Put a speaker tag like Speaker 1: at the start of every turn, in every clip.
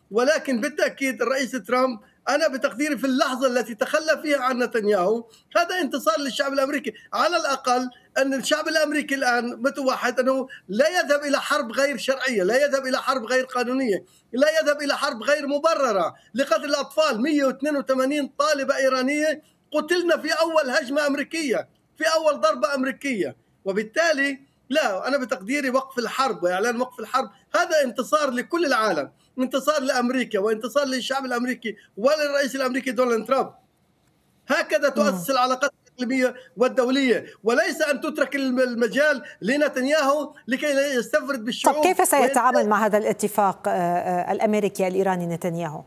Speaker 1: ولكن بالتأكيد الرئيس ترامب أنا بتقديري في اللحظة التي تخلى فيها عن نتنياهو هذا انتصار للشعب الأمريكي. على الأقل أن الشعب الأمريكي الآن متوحد أنه لا يذهب إلى حرب غير شرعية، لا يذهب إلى حرب غير قانونية، لا يذهب إلى حرب غير مبررة لقتل الأطفال. 182 طالبة إيرانية قتلنا في أول هجمة أمريكية، في أول ضربة أمريكية. وبالتالي لا، أنا بتقديري وقف الحرب وإعلان وقف الحرب هذا انتصار لكل العالم، انتصار لأمريكا وانتصار للشعب الأمريكي وللرئيس الأمريكي دونالد ترامب. هكذا تؤسس العلاقات الإقليمية والدولية، وليس أن تترك المجال لنتنياهو لكي لا يستفرد بالشعوب.
Speaker 2: طب كيف سيتعامل مع هذا الاتفاق الأمريكي الإيراني نتنياهو؟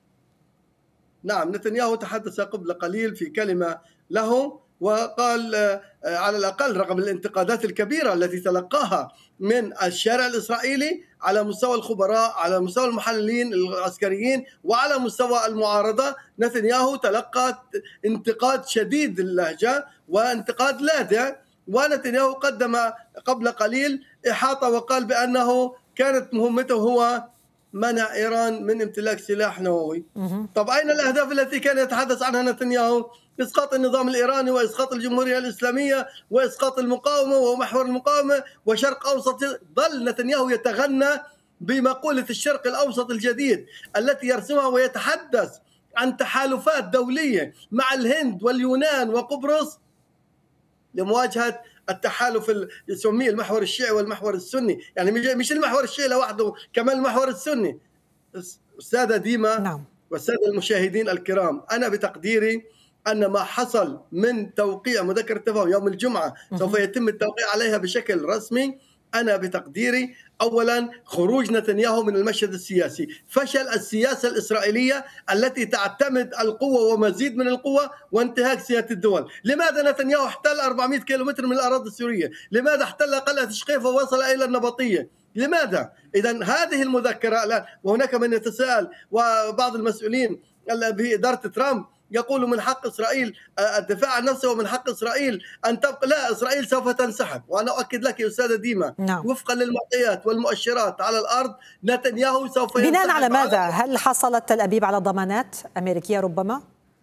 Speaker 1: نعم، نتنياهو تحدث قبل قليل في كلمة له وقال على الأقل رغم الانتقادات الكبيرة التي تلقاها من الشارع الإسرائيلي على مستوى الخبراء، على مستوى المحللين العسكريين، وعلى مستوى المعارضة، نتنياهو تلقى انتقاد شديد اللهجة وانتقاد لاذع. ونتنياهو قدم قبل قليل إحاطة وقال بأنه كانت مهمته هو منع إيران من امتلاك سلاح نووي. طب أين الأهداف التي كان يتحدث عنها نتنياهو؟ إسقاط النظام الإيراني وإسقاط الجمهورية الإسلامية وإسقاط المقاومة ومحور المقاومة وشرق أوسط. ظل نتنياهو يتغنى بمقولة الشرق الأوسط الجديد التي يرسمها ويتحدث عن تحالفات دولية مع الهند واليونان وقبرص لمواجهة التحالف يسميه المحور الشيعي والمحور السني، يعني مش المحور الشيعي لوحده، كمان المحور السني. أستاذة ديما
Speaker 2: نعم.
Speaker 1: والسادة المشاهدين الكرام، أنا بتقديري أن ما حصل من توقيع مذكرة التفاهم يوم الجمعة سوف يتم التوقيع عليها بشكل رسمي. أنا بتقديري أولا خروج نتنياهو من المشهد السياسي، فشل السياسة الإسرائيلية التي تعتمد القوة ومزيد من القوة وانتهاك سيادة الدول. لماذا نتنياهو احتل 400 كيلومتر من الأراضي السورية؟ لماذا احتل قلعة شقيفة ووصل إلى النبطية؟ لماذا؟ إذن هذه المذكرة الآن، وهناك من يتساءل وبعض المسؤولين في إدارة ترامب يقول من حق إسرائيل الدفاع عن نفسه ومن حق إسرائيل أن تبقى. لا، إسرائيل سوف تنسحب. وأنا أؤكد لك يا أستاذة ديما وفقا للمعطيات والمؤشرات على الأرض نتنياهو سوف ينسحب.
Speaker 2: بناء على ماذا؟ هل حصلت تل أبيب على ضمانات أمريكية ربما؟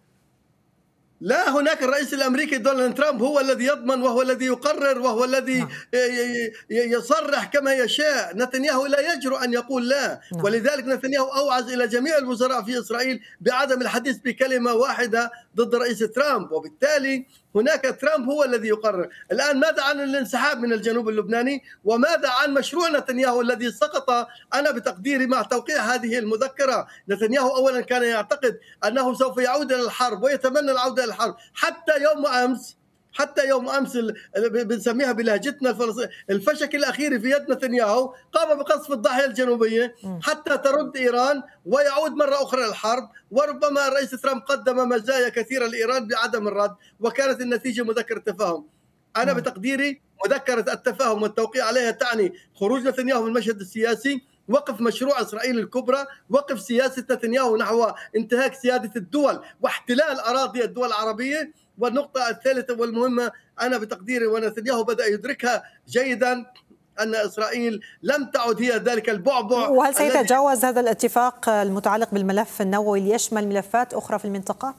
Speaker 1: لا، هناك الرئيس الأمريكي دونالد ترامب هو الذي يضمن وهو الذي يقرر وهو الذي يصرح كما يشاء. نتنياهو لا يجرؤ أن يقول لا. ولذلك نتنياهو أوعز إلى جميع الوزراء في إسرائيل بعدم الحديث بكلمة واحدة ضد رئيس ترامب، وبالتالي هناك ترامب هو الذي يقرر. الآن ماذا عن الانسحاب من الجنوب اللبناني؟ وماذا عن مشروع نتنياهو الذي سقط؟ أنا بتقديري مع توقيع هذه المذكرة نتنياهو أولا كان يعتقد أنه سوف يعود إلى الحرب ويتمنى العودة إلى الحرب. حتى يوم أمس بنسميها بلهجتنا الفشك الأخير في يد نتنياهو قام بقصف الضاحية الجنوبية حتى ترد إيران ويعود مرة أخرى الحرب. وربما الرئيس ترامب قدم مزايا كثيرة لإيران بعدم الرد، وكانت النتيجة مذكرة تفاهم. أنا بتقديري مذكرة التفاهم والتوقيع عليها تعني خروج نتنياهو من المشهد السياسي، وقف مشروع إسرائيل الكبرى، وقف سياسة نتنياهو نحو انتهاك سيادة الدول واحتلال أراضي الدول العربية. والنقطة الثالثة والمهمة أنا بتقديري ونتنياهو بدأ يدركها جيدا أن إسرائيل لم تعد هي ذلك البعبع.
Speaker 2: وهل سيتجاوز هذا الاتفاق المتعلق بالملف النووي ليشمل ملفات أخرى في المنطقة؟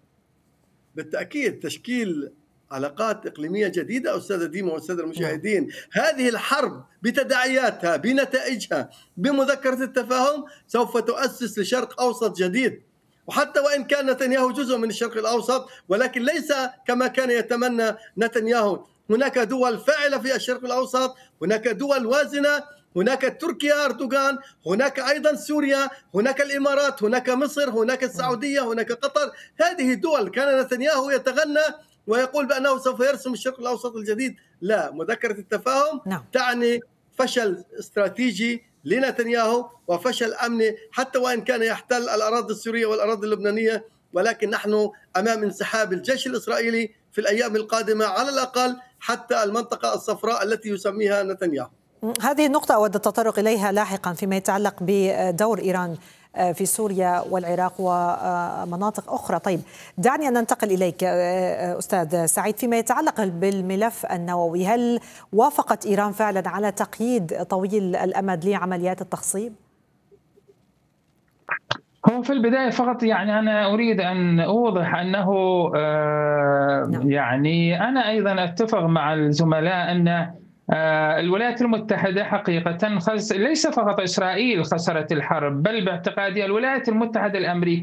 Speaker 1: بالتأكيد تشكيل علاقات إقليمية جديدة أستاذة ديما والسادة المشاهدين. هذه الحرب بتداعياتها بنتائجها بمذكرة التفاهم سوف تؤسس لشرق أوسط جديد. وحتى وإن كان نتنياهو جزء من الشرق الأوسط ولكن ليس كما كان يتمنى نتنياهو. هناك دول فاعلة في الشرق الأوسط، هناك دول وازنة، هناك تركيا أردوغان، هناك أيضا سوريا، هناك الإمارات، هناك مصر، هناك السعودية، هناك قطر. هذه دول كان نتنياهو يتغنى ويقول بأنه سوف يرسم الشرق الأوسط الجديد. لا، مذكرة التفاهم تعني فشل استراتيجي لنتنياهو وفشل أمني حتى وإن كان يحتل الأراضي السورية والأراضي اللبنانية. ولكن نحن أمام انسحاب الجيش الإسرائيلي في الأيام القادمة على الأقل حتى المنطقة الصفراء التي يسميها نتنياهو.
Speaker 2: هذه النقطة أود التطرق إليها لاحقا فيما يتعلق بدور إيران في سوريا والعراق ومناطق أخرى. طيب دعني أن ننتقل إليك أستاذ سعيد فيما يتعلق بالملف النووي. هل وافقت إيران فعلا على تقييد طويل الأمد لعمليات التخصيب؟
Speaker 3: في البداية فقط يعني أنا أريد أن أوضح أنه يعني أنا أيضا أتفق مع الزملاء أن الولايات المتحدة حقيقة ليس فقط إسرائيل خسرت الحرب، بل باعتقادي الولايات المتحدة الأمريكية